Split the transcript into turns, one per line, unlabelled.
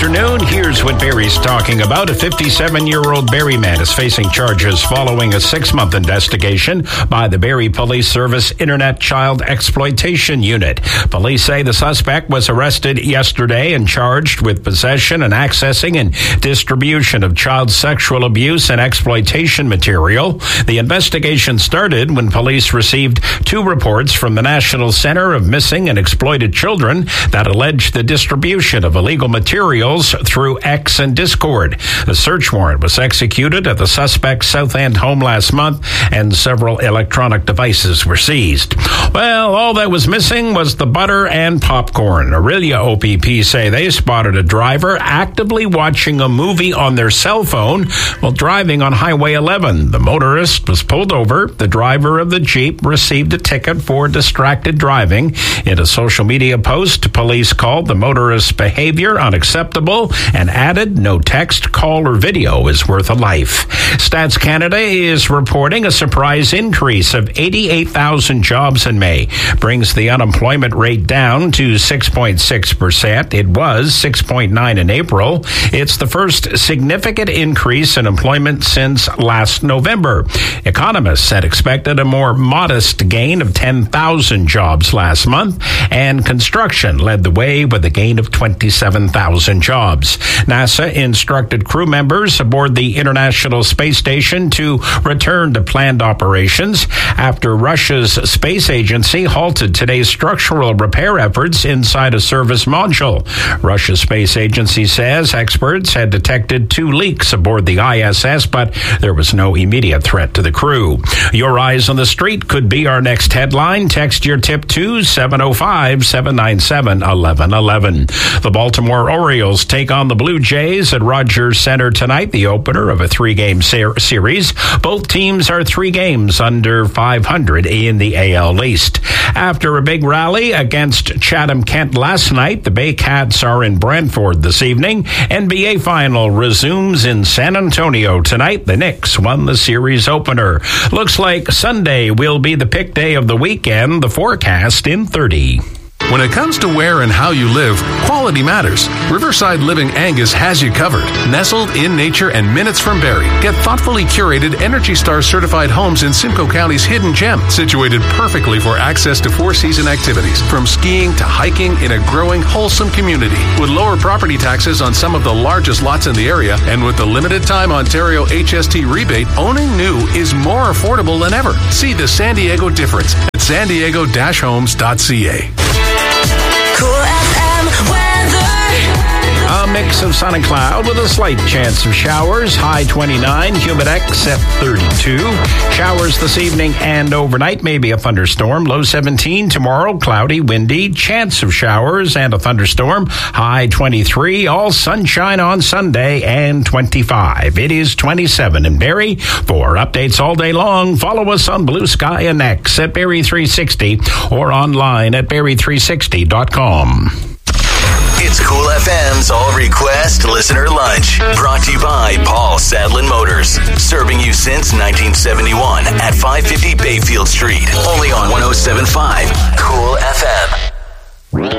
afternoon. Here's what Barry's talking about. A 57-year-old Barry man is facing charges following a 6-month investigation by the Barry Police Service Internet Child Exploitation Unit. Police say the suspect was arrested yesterday and charged with possession and accessing and distribution of child sexual abuse and exploitation material. The investigation started when police received 2 reports from the National Center of Missing and Exploited Children that alleged the distribution of illegal materials through X and Discord. The search warrant was executed at the suspect's South End home last month, and several electronic devices were seized. Well, all that was missing was the butter and popcorn. Aurelia OPP say they spotted a driver actively watching a movie on their cell phone while driving on Highway 11. The motorist was pulled over. The driver of the Jeep received a ticket for distracted driving. In a social media post, police called the motorist's behavior unacceptable and added no text, call, or video is worth a life. Stats Canada is reporting a surprise increase of 88,000 jobs in May, brings the unemployment rate down to 6.6%. It was 6.9 in April. It's the first significant increase in employment since last November. Economists had expected a more modest gain of 10,000 jobs last month, and construction led the way with a gain of 27,000 jobs. NASA instructed crew members aboard the International Space Station to return to planned operations after Russia's space agency halted today's structural repair efforts inside a service module. Russia's space agency says experts had detected 2 leaks aboard the ISS, but there was no immediate threat to the crew. Your eyes on the street could be our next headline. Text your tip to 705-797-1111. The Baltimore Orioles take on the Blue Jays at Rogers Center tonight, the opener of a 3-game series. Both teams are 3 games under 500 in the AL East. After a big rally against Chatham-Kent last night, the Bay Cats are in Brantford this evening. NBA final resumes in San Antonio tonight. The Knicks won the series opener. Looks like Sunday will be the pick day of the weekend. The forecast in 30.
When it comes to where and how you live, quality matters. Riverside Living Angus has you covered. Nestled in nature and minutes from Barrie. Get thoughtfully curated Energy Star certified homes in Simcoe County's hidden gem, situated perfectly for access to 4-season activities, from skiing to hiking in a growing, wholesome community. With lower property taxes on some of the largest lots in the area, and with the limited time Ontario HST rebate, owning new is more affordable than ever. See the San Diego difference at sandiego-homes.ca.
Cool FM weather.
A mix of sun and cloud with a slight chance of showers. High 29, Humidex at 32. Showers this evening and overnight, maybe a thunderstorm. Low 17 tomorrow, cloudy, windy, chance of showers and a thunderstorm. High 23, all sunshine on Sunday, and 25. It is 27 in Barrie. For updates all day long, follow us on Blue Sky and X at Barrie 360 or online at Barrie360.com.
It's Cool FM's All Request Listener Lunch. Brought to you by Paul Sadlin Motors. Serving you since 1971 at 550 Bayfield Street. Only on 107.5 Cool FM.